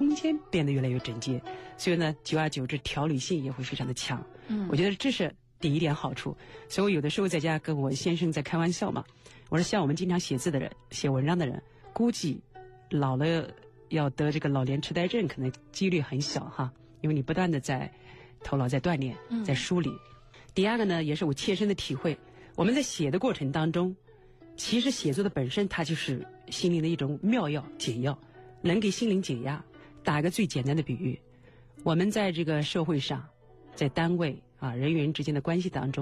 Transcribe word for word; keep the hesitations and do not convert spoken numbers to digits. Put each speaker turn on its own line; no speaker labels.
空间变得越来越整洁，所以呢，久而久之条理性也会非常的强。嗯，我觉得这是第一点好处。所以我有的时候在家跟我先生在开玩笑嘛，我说像我们经常写字的人、写文章的人，估计老了要得这个老年痴呆症，可能几率很小哈，因为你不断的在头脑在锻炼，在梳理。嗯、第二个呢，也是我切身的体会，我们在写的过程当中，其实写作的本身它就是心灵的一种妙药解药，能给心灵解压。打一个最简单的比喻，我们在这个社会上，在单位啊人与人之间的关系当中，